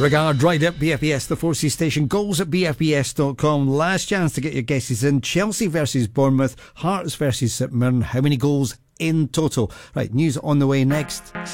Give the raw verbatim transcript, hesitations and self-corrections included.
Regard right at B F B S, the four C station. Goals at b f b s dot com. Last chance to get your guesses in. Chelsea versus Bournemouth, Hearts versus St Mirren. How many goals in total? Right, news on the way next.